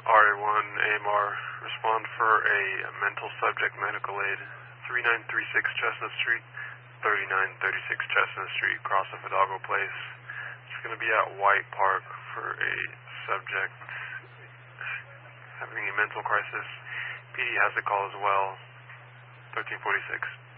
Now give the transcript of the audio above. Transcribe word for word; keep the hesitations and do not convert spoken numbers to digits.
R A one A M R, respond for a mental subject medical aid, three nine three six Chestnut Street, thirty-nine thirty-six Chestnut Street, across of Hidalgo Place. It's going to be at White Park for a subject having a mental crisis. P D has a call as well, thirteen forty-six.